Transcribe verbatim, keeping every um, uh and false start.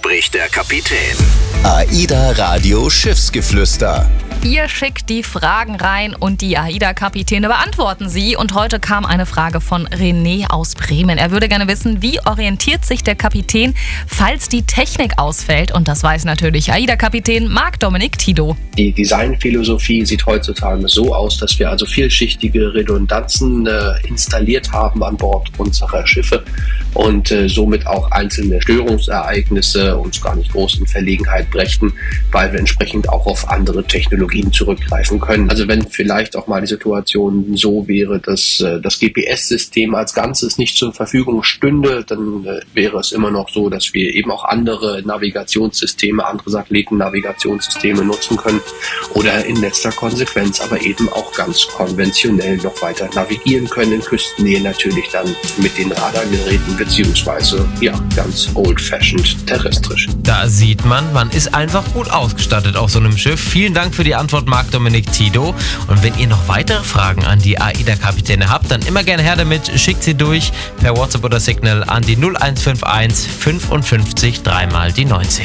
spricht der Kapitän. AIDA Radio Schiffsgeflüster. Ihr schickt die Fragen rein und die AIDA-Kapitäne beantworten sie. Und heute kam eine Frage von René aus Bremen. Er würde gerne wissen, wie orientiert sich der Kapitän, falls die Technik ausfällt? Und das weiß natürlich AIDA-Kapitän Marc-Dominic Tito. Die Designphilosophie sieht heutzutage so aus, dass wir also vielschichtige Redundanzen äh, installiert haben an Bord unserer Schiffe und äh, somit auch einzelne Störungsereignisse uns gar nicht groß in Verlegenheit brächten, weil wir entsprechend auch auf andere Technologien zurückgreifen können. Also wenn vielleicht auch mal die Situation so wäre, dass äh, das G P S-System als Ganzes nicht zur Verfügung stünde, dann äh, wäre es immer noch so, dass wir eben auch andere Navigationssysteme, andere Satellitennavigationssysteme nutzen können oder in letzter Konsequenz aber eben auch ganz konventionell noch weiter navigieren können, in Küstennähe natürlich dann mit den Radargeräten beziehungsweise ja ganz old-fashioned terrestrisch. Da sieht man, man ist einfach gut ausgestattet auf so einem Schiff. Vielen Dank für die Antwort, Marc-Dominic Tito. Und wenn ihr noch weitere Fragen an die AIDA-Kapitäne habt, dann immer gerne her damit. Schickt sie durch per WhatsApp oder Signal an die null eins fünf eins fünfundfünfzig dreimal die neunzehn.